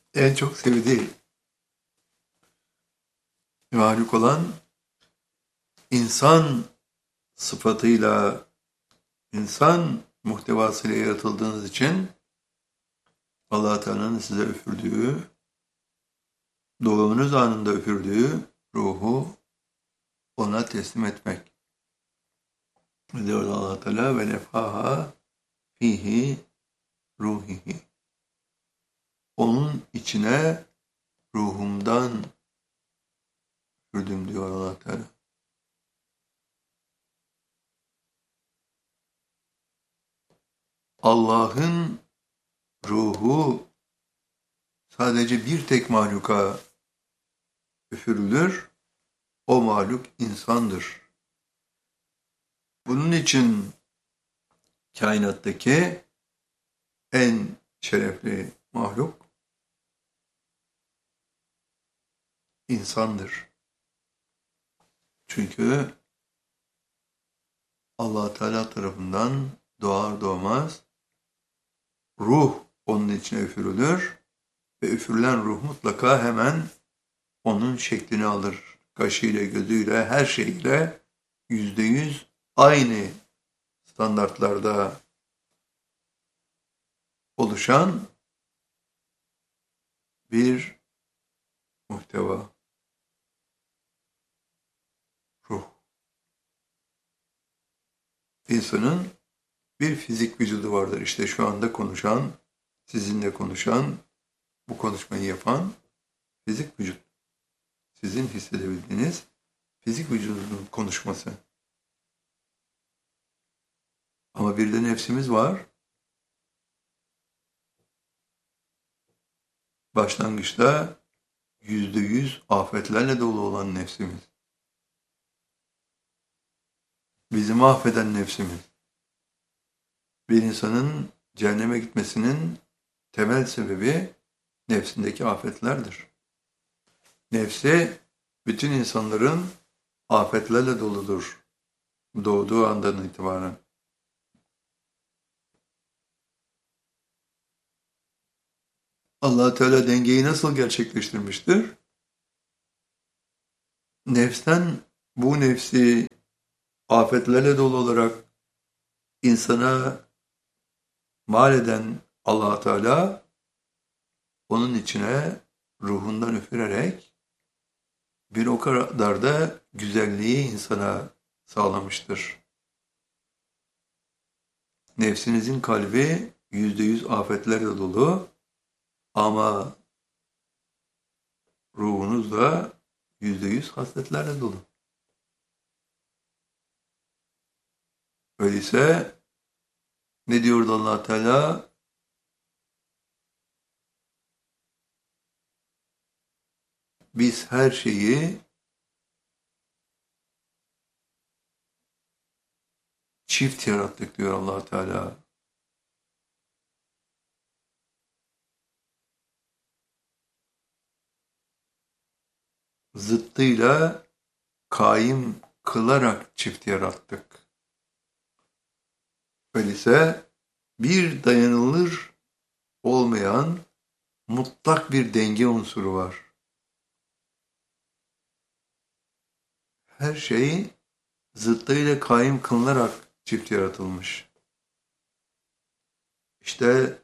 en çok sevdiği mahluk olan insan sıfatıyla, insan muhtevasıyla yaratıldığınız için Allah Teala'nın size üfürdüğü, doğumunuz anında üfürdüğü ruhu ona teslim etmek. Diyor Allah Teala ve nefhaha fihi ruhihi. Onun içine ruhumdan üfürdüm diyor Allah Teala. Allah'ın ruhu sadece bir tek mahluka üfürülür. O mahluk insandır. Bunun için kainattaki en şerefli mahluk insandır. Çünkü Allah Teala tarafından doğar doğmaz ruh onun içine üfürülür ve üfürülen ruh mutlaka hemen onun şeklini alır. Kaşıyla, gözüyle, her şeyle %100 aynı standartlarda oluşan bir muhteva, ruh. İnsanın bir fizik vücudu vardır. İşte şu anda konuşan, sizinle konuşan, bu konuşmayı yapan fizik vücut. Sizin hissedebildiğiniz fizik vücudunun konuşması. Ama bir de nefsimiz var. Başlangıçta %100 afetlerle dolu olan nefsimiz. Bizi mahveden nefsimiz. Bir insanın cehenneme gitmesinin temel sebebi nefsindeki afetlerdir. Nefsi bütün insanların afetlerle doludur. Doğduğu andan itibaren. Allah Teala dengeyi nasıl gerçekleştirmiştir? Nefsten bu nefsi afetlerle dolu olarak insana mal eden Allah Teala onun içine ruhundan üfürerek bir o kadar da güzelliği insana sağlamıştır. Nefsinizin kalbi %100 afetlerle dolu ama ruhunuz da %100 hasletlerle dolu. Öyleyse ne diyordu Allah Teala? Biz her şeyi çift yarattık diyor Allah Teala. Zıttıyla kaim kılarak çift yarattık. Öyleyse bir dayanılır olmayan mutlak bir denge unsuru var. Her şey zıttıyla kaim kılınarak çift yaratılmış. İşte